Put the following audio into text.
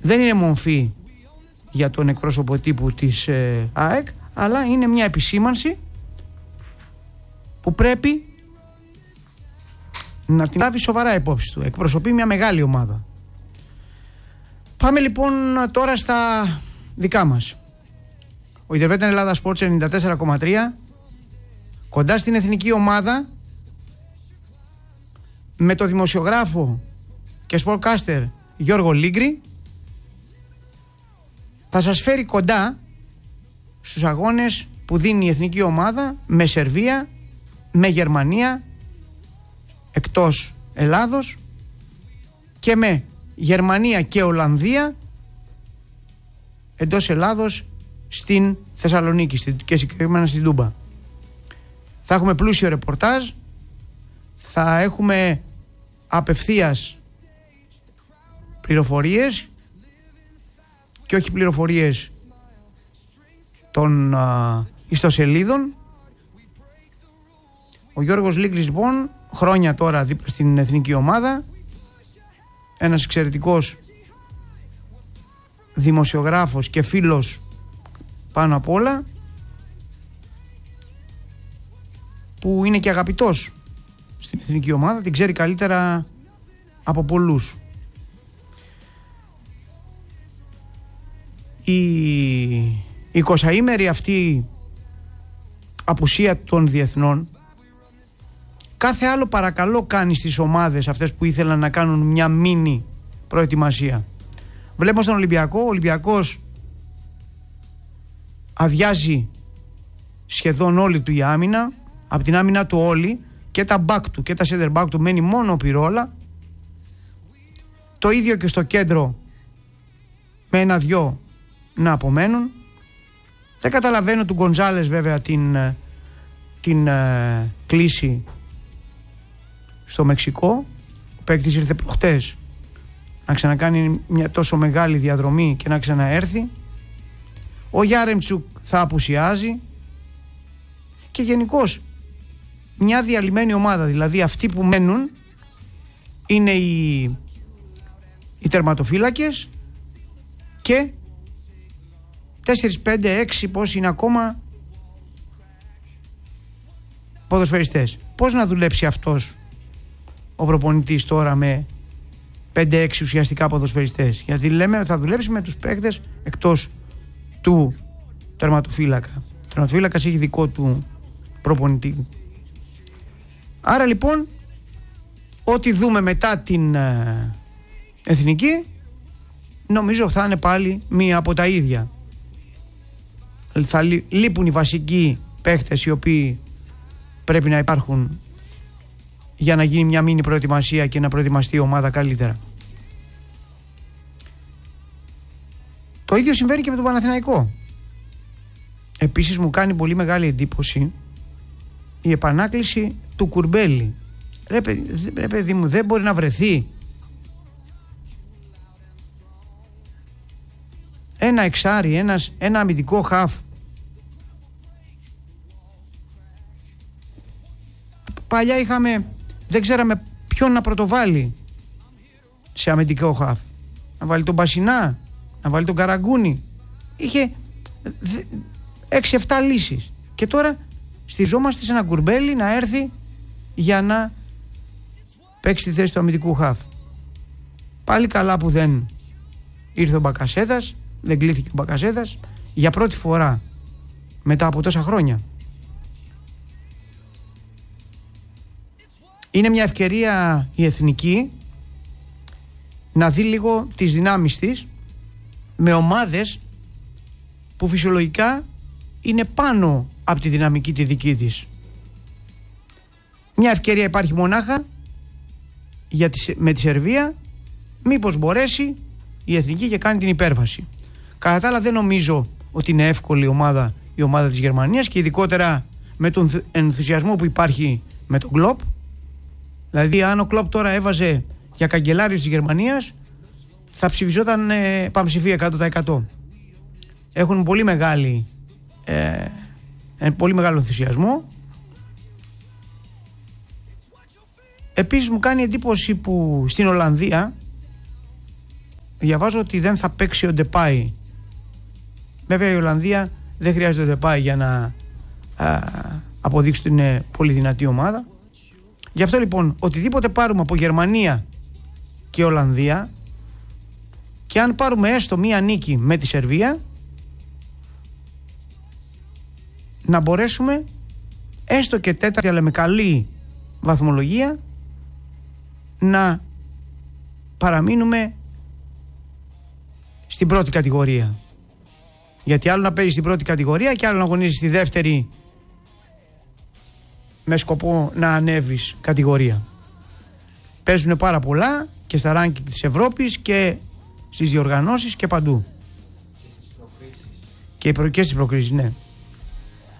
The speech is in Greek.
δεν είναι μομφή για τον εκπρόσωπο τύπου της ΑΕΚ, αλλά είναι μια επισήμανση που πρέπει να την λάβει σοβαρά υπόψη του. Εκπροσωπεί μια μεγάλη ομάδα. Πάμε λοιπόν τώρα στα δικά μας. Ο Ιντερβέταν Ελλάδα Sports 94,3 κοντά στην εθνική ομάδα με το δημοσιογράφο και sportcaster Γιώργο Λίγκρη θα σας φέρει κοντά στους αγώνες που δίνει η εθνική ομάδα με Σερβία, με Γερμανία εκτός Ελλάδος και με Γερμανία και Ολλανδία εντός Ελλάδος στην Θεσσαλονίκη και συγκεκριμένα στην Τούμπα. Θα έχουμε πλούσιο ρεπορτάζ, θα έχουμε απευθείας πληροφορίες και όχι πληροφορίες των ιστοσελίδων. Ο Γιώργος Λίγκρης λοιπόν χρόνια τώρα δίπλα στην εθνική ομάδα, ένας εξαιρετικός δημοσιογράφος και φίλος πάνω απ' όλα, που είναι και αγαπητός στην εθνική ομάδα, την ξέρει καλύτερα από πολλούς. Η 20ημερη αυτή απουσία των διεθνών κάθε άλλο παρακαλώ κάνει στις ομάδες αυτές που ήθελαν να κάνουν μια μίνι προετοιμασία. Βλέπουμε στον Ολυμπιακό, ο Ολυμπιακός αδειάζει σχεδόν όλη του η άμυνα, από την άμυνα του όλη, και τα back του και τα center back του μένει μόνο ο Πυρόλα. Το ίδιο και στο κέντρο με ένα-δυο να απομένουν. Δεν καταλαβαίνω του Γκονζάλες βέβαια την κλίση στο Μεξικό. Ο παίκτης ήρθε προχτές να ξανακάνει μια τόσο μεγάλη διαδρομή και να ξαναέρθει. Ο Γιάρεμτσουκ θα απουσιάζει και γενικώς μια διαλυμένη ομάδα, δηλαδή αυτοί που μένουν είναι οι τερματοφύλακες και 4, 5, 6 πώς είναι ακόμα ποδοσφαιριστές. Πώς να δουλέψει αυτός ο προπονητής τώρα με 5-6 ουσιαστικά ποδοσφαιριστές? Γιατί λέμε ότι θα δουλέψει με τους παίκτες εκτός του τερματοφύλακα. Ο τερματοφύλακας έχει δικό του προπονητή. Άρα λοιπόν ό,τι δούμε μετά την εθνική νομίζω θα είναι πάλι μία από τα ίδια. Θα λείπουν οι βασικοί παίχτες οι οποίοι πρέπει να υπάρχουν για να γίνει μια μίνι προετοιμασία και να προετοιμαστεί η ομάδα καλύτερα. Το ίδιο συμβαίνει και με τον Παναθηναϊκό. Επίσης μου κάνει πολύ μεγάλη εντύπωση η επανάκληση του Κουρμπέλη. Ρε παιδί μου, δεν μπορεί να βρεθεί ένα εξάρι, ένα αμυντικό χαφ? Παλιά δεν ξέραμε ποιον να πρωτοβάλει σε αμυντικό χαφ. Να βάλει τον Μπασινά, να βάλει τον Καραγκούνι. Είχε 6-7 λύσεις. Και τώρα στηριζόμαστε σε ένα Κουρμπέλι να έρθει για να παίξει τη θέση του αμυντικού χαφ. Πάλι καλά που δεν ήρθε ο Μπακασέτας, δεν κλήθηκε ο Μπακασέτας για πρώτη φορά μετά από τόσα χρόνια. Είναι μια ευκαιρία η εθνική να δει λίγο τις δυνάμεις της με ομάδες που φυσιολογικά είναι πάνω από τη δυναμική τη δική της. Μια ευκαιρία υπάρχει μονάχα με τη Σερβία, μήπως μπορέσει η εθνική και κάνει την υπέρβαση. Κατά τα άλλα δεν νομίζω ότι είναι εύκολη η ομάδα της Γερμανίας, και ειδικότερα με τον ενθουσιασμό που υπάρχει με τον Κλοπ. Δηλαδή αν ο Κλοπ τώρα έβαζε για καγκελάριο της Γερμανίας θα ψηφιζόταν πανψηφία 100%. Έχουν πολύ μεγάλο ενθουσιασμό. Επίσης μου κάνει εντύπωση που στην Ολλανδία διαβάζω ότι δεν θα παίξει ο Ντεπάι. Βέβαια η Ολλανδία δεν χρειάζεται ο Ντεπάι για να αποδείξει ότι είναι πολύ δυνατή ομάδα. Γι' αυτό λοιπόν οτιδήποτε πάρουμε από Γερμανία και Ολλανδία, και αν πάρουμε έστω μία νίκη με τη Σερβία, να μπορέσουμε έστω και τέταρτη αλλά με καλή βαθμολογία να παραμείνουμε στην πρώτη κατηγορία. Γιατί άλλο να παίζει στην πρώτη κατηγορία και άλλο να αγωνίζεις στη δεύτερη με σκοπό να ανέβεις κατηγορία. Παίζουν πάρα πολλά και στα ranking της Ευρώπης και στις διοργανώσεις και παντού. Και στις προκρίσεις. Και στις προκρίσεις, ναι.